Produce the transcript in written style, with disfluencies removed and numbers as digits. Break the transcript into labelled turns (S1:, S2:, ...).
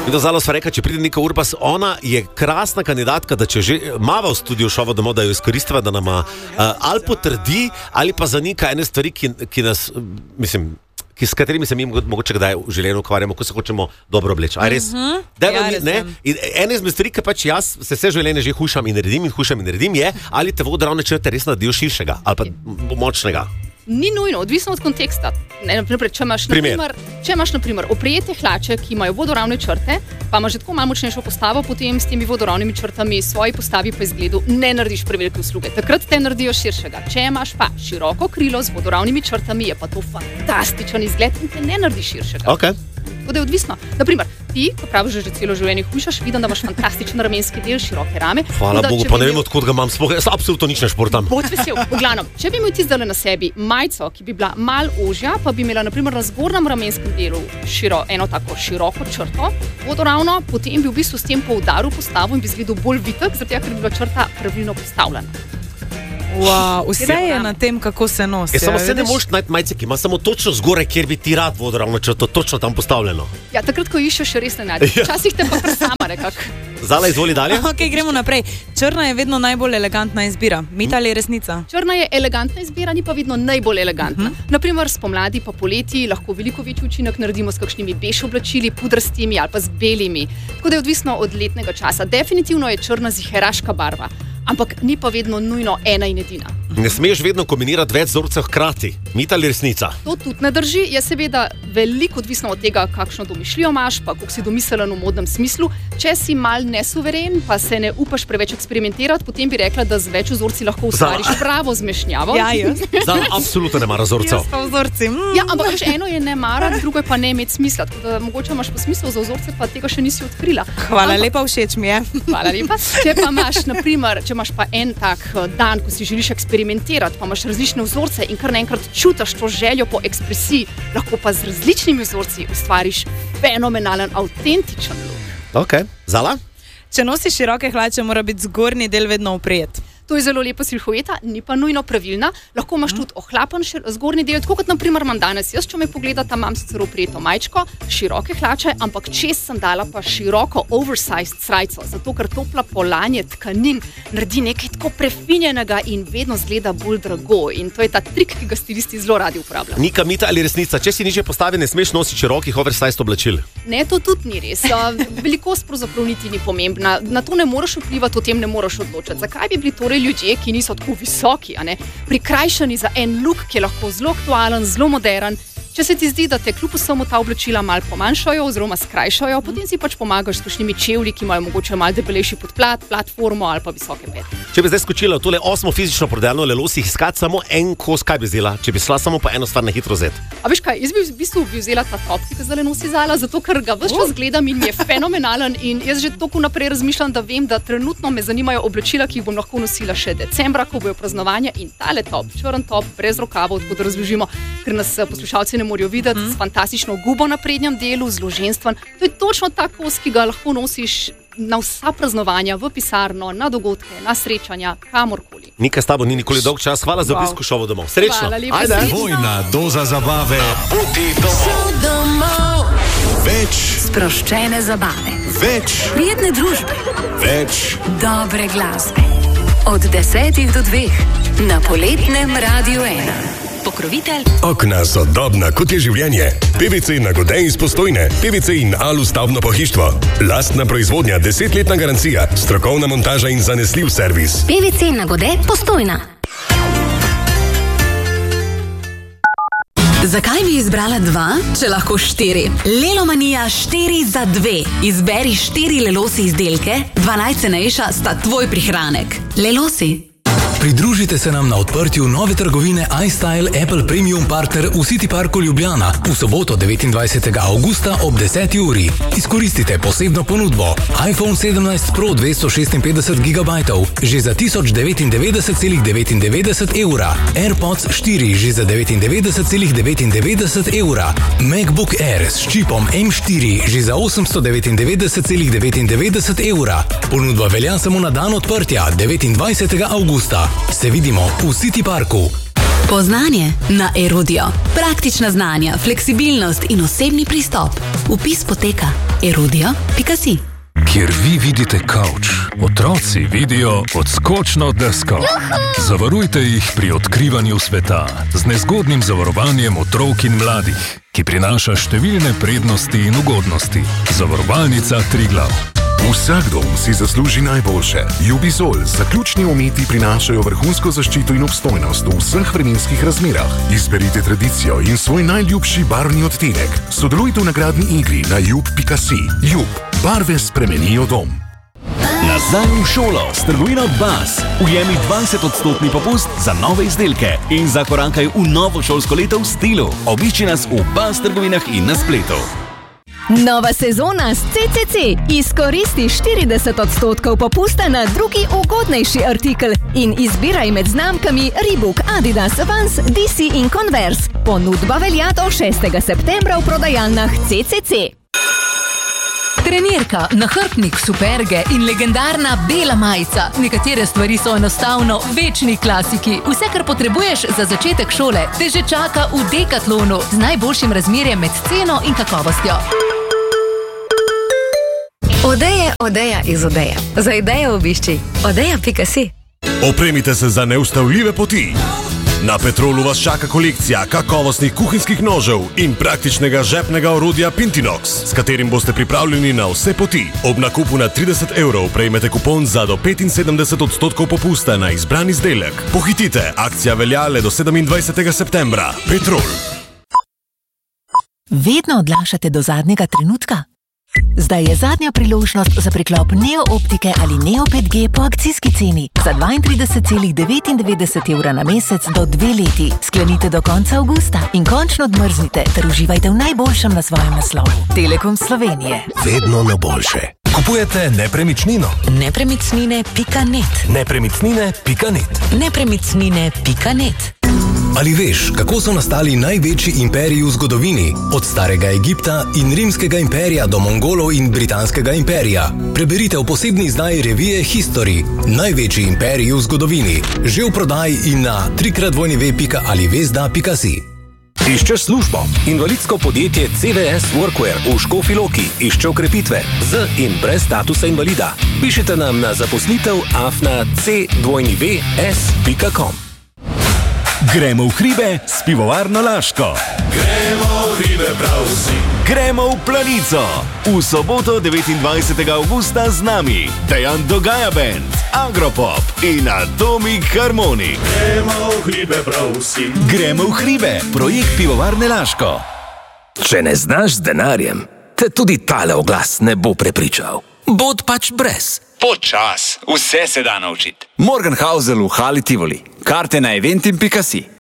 S1: In to Zalo sva rekla, če pride Nika Urbas, ona je krasna kandidatka, da če že mava v studiu Šova domov, da jo izkoristiva, da nama ali potrdi, ali pa zanika ene stvari, ki nas, mislim, s katerimi se mi mogoče kdaj v življenju ukvarjamo, ko se hočemo dobro obleči. A res? In ena izmed stvari, ki pač jaz se vse življenje že hujšam in naredim, je, ali te vodoravne črte res naredijo širšega ali pa močnega.
S2: Ni nujno, odvisno od konteksta. Če imaš na primer oprijete hlače, ki imajo vodoravne črte, pa imaš že tako malo močnejšo postavo, potem s temi vodoravnimi črtami svoji postavi pa izgledu ne narediš prevelike usluge. Takrat te naredijo širšega. Če imaš pa široko krilo z vodoravnimi črtami, je pa to fantastičen izgled in te ne naredi širšega.
S1: Okay.
S2: Tako da je odvisno. Naprimer, ti, ko praviš, že celo življenje hujšaš, vidim, da imaš fantastičen ramenski del, široke rame.
S1: Hvala Bogu, pa ne vem, odkot ga imam, jaz absolutno nič ne športam.
S2: Boč vesel. V glavnem, če bi imel ti zdaj na sebi majico, ki bi bila mal ožja, pa bi imela naprimer na zgornjem ramenskem delu eno tako široko črto, vodoravno, potem bi v bistvu s tem poudaril postavo in bi izgledal bolj vitek, zato ker bi bila črta pravilno postavljena.
S3: Wow, vse je na tem, kako se nosi.
S1: Samo se ne moš najti majice, ki ima samo točno zgoraj, kjer bi ti rad vodoravno črto, točno tam postavljeno.
S2: Ja, takrat, ko iščeš, še res ne najdeš. Včasih te pa sama nekako.
S1: Zala, izvoli dalje.
S3: Ok, gremo naprej. Črna je vedno najbolj elegantna izbira. Mit ali resnica?
S2: Črna je elegantna izbira, ni pa vedno najbolj elegantna. Naprimer, spomladi pa poleti lahko veliko večji učinek naredimo s kakšnimi bež oblačili, pudrastimi ali pa z belimi. Tako da je odvisno od letnega časa. Definitivno je črna ziheraška barva. Ampak ni pa vedno nujno ena in edina.
S1: Ne smeš vedno kombinirati več vzorcev hkrati. Mit ali resnica?
S2: To tudi ne drži. Je seveda veliko odvisno od tega, kakšno domišljijo imaš, pa kako si domiselen v modnem smislu. Če si mal nesuveren, pa se ne upaš preveč eksperimentirati, potem bi rekla, da z več vzorci lahko ustvariš pravo zmešnjavo.
S3: Ja, jaz.
S1: Zala absolutno ne mara vzorcev.
S3: Jaz pa vzorci.
S2: Ja, ampak eno je ne marati, drugo je pa ne imeti smisla. Tako da mogoče imaš pa smisel za vzorce, pa tega še nisi odkrila.
S3: Hvala lepa, všeč mi je.
S2: Hvala lepa. Če pa imaš, naprimer, imaš pa en tak dan, ko si želiš eksperimentirati, pa imaš različne vzorce in kar naenkrat čutiš to željo po ekspresiji, lahko pa z različnimi vzorci ustvariš fenomenalen, avtentičen look.
S1: Ok, Zala?
S3: Če nosiš široke hlače, mora biti zgornji del vedno oprijet.
S2: To je zelo lepa silhueta, ni pa nujno pravilna. Lahko imaš tudi ohlapen zgornji del, tako kot naprimer imam danes. Jaz, če me pogledate, imam sicer oprijeto majčko, široke hlače, ampak čez sem dala pa široko oversized srajco, zato ker topla polanje tkanin naredi nekaj tako prefinjenega in vedno zgleda bolj drago. In to je ta trik, ki ga stilisti zelo radi uporabljajo.
S1: Nika, mit ali resnica? Če si nižje postavi, ne smeš nositi širokih oversized oblačil.
S2: Ne, to tudi ni res. Velikost pravzaprav niti ni pomembna. Na to ne moreš vplivati, o tem ne moreš odločiti. Zakaj bi bili torej ljudje, ki niso tako visoki, prikrajšani za en look, ki je lahko zelo aktualen, zelo modern? Če se ti zdi, da te kljub vsemu ta oblačila malo pomanjšajo oziroma skrajšajo, potem si pač pomagaš s kakšnimi čevlji, ki imajo mogoče malo debelejši podplat, platformo ali pa visoke pete.
S1: Če bi zdaj skočila v tole 8. fizično prodajalno Lelosi, iskati samo en kos, kaj bi vzela, če bi šla samo po eno stvar na hitro vzeti?
S2: A veš kaj, jaz bi v bistvu vzela ta top, ki ga zdaj nosi Zala, zato ker ga ves čas gledam in mi je fenomenalen in jaz že toliko naprej razmišljam, da vem, da trenutno me zanimajo oblačila, ki jih bom lahko nosila še decembra, ko bojo praznovanja in tale top, črn top, brez rokavov, tako da razložimo, ker nas poslušalci ne morejo videti, s fantastično gubo na prednjem delu, zloženstven. To je točno ta kos, ki ga lahko nosiš na vsa praznovanja, v pisarno, na dogodke, na srečanja, kamorkoli.
S1: Nika, s tabo ni nikoli dolg čas. Hvala za obisk v Šovu domov. Srečno.
S2: Ajde.
S4: Dvojna doza zabave. Poti domov. Več
S5: sproščene zabave.
S4: Več
S5: Prijetne družbe.
S4: Več
S5: Dobre glasbe. Od 10 do 2 na poletnem Radiu 1. Pokrovitelj
S4: Okna sodobna, kot je življenje. PVC Nagode iz Postojne. PVC in Alu stavbno pohištvo. Lastna proizvodnja, 10-letna garancija, strokovna montaža in zanesljiv servis.
S5: PVC Nagode Postojna. Zakaj bi izbrala 2, če lahko 4? Lelomanija 4 za 2. Izberi 4 Lelosi izdelke, 2 najcenejša sta tvoj prihranek. Lelosi.
S6: Pridružite se nam na odprtju nove trgovine iStyle Apple Premium Partner v City Parku Ljubljana v soboto 29. avgusta ob 10. uri. Izkoristite posebno ponudbo. iPhone 17 Pro 256 GB že za 1099,99 evra. AirPods 4 že za 99,99 evra. MacBook Air s čipom M4 že za 899,99 evra. Ponudba velja samo na dan odprtja 29. avgusta. Se vidimo v City Parku.
S5: Poznanje na Erudio. Praktična znanja, fleksibilnost in osebni pristop. Vpis poteka erudio.si.
S7: Kjer vi vidite kavč, otroci vidijo odskočno desko. Zavarujte jih pri odkrivanju sveta z nezgodnim zavarovanjem otrok in mladih, ki prinaša številne prednosti in ugodnosti. Zavarovalnica Triglav.
S8: Vsakdo si zasluži najboljše. Jubisol zaključni umeti prinašajo vrhunsko zaščito in obstojnost v vseh vremenskih razmerah. Izberite tradicijo in svoj najljubši barvni odtenek. Sodelujte v nagradni igri na jub.si. Jub. Barve spremenijo dom.
S9: Nazaj v šolo s trgovino Bas. Ujemi 20% popust za nove izdelke in zakorankaj v novo šolsko leto v stilu. Obišči nas v Bas trgovinah in na spletu.
S10: Nova sezona s CCC. Izkoristi 40% popusta na drugi ugodnejši artikel in izbiraj med znamkami Reebok, Adidas, Vans, DC in Converse. Ponudba velja do 6. septembra v prodajalnah CCC.
S11: Trenirka, nahrbtnik, superge in legendarna bela majica. Nekatere stvari so enostavno večni klasiki. Vse, kar potrebuješ za začetek šole, te že čaka v Decathlonu z najboljšim razmerjem med ceno in kakovostjo.
S12: Odeja iz Odeje. Za idejo obišči odeja.si.
S13: Opremite se za neustavljive poti. Na Petrolu vas čaka kolekcija kakovostnih kuhinjskih nožev in praktičnega žepnega orodja Pintinox, s katerim boste pripravljeni na vse poti. Ob nakupu na 30 € prejmete kupon za do 75% popusta na izbran izdelek. Pohitite, akcija velja le do 27. septembra. Petrol.
S14: Vedno odlašate do zadnjega trenutka? Zdaj je zadnja priložnost za priklop Neo Optike ali Neo 5G po akcijski ceni za 32,99 € na mesec do 2 leti. Sklenite do konca avgusta in končno odmrznite ter uživajte v najboljšem na svojem naslovu. Telekom Slovenije.
S4: Vedno na boljše.
S6: Kupujete nepremičnino?
S14: Nepremičnine.net.
S6: Nepremičnine.net.
S14: Nepremičnine.net.
S6: Ali veš, kako so nastali največji imperiji v zgodovini? Od starega Egipta in rimskega imperija do Mongolov in britanskega imperija. Preberite v posebni izdaji revije History. Največji imperiji v zgodovini. Že v prodaji in na www.alivesda.si.
S15: Iščeš službo? Invalidsko podjetje CVS Workwear v Škofji Loki išče okrepitve z in brez statusa invalida. Pišite nam na zaposlitev@cws.com.
S9: Gremo v hribe s pivovarno Laško.
S16: Gremo v hribe prav vsi.
S9: Gremo v Planico. V soboto 29. avgusta z nami Dejan Dogaja Band, Agropop in Atomic Harmonic.
S16: Gremo v hribe prav vsi.
S9: Gremo v hribe, projekt pivovarne Laško.
S15: Če ne znaš z denarjem, te tudi tale oglas ne bo prepričal. Bod pač brez.
S17: Počas, vse se da naučiti.
S18: Morgenhausel v Hali Tivoli. Karte na eventim.si.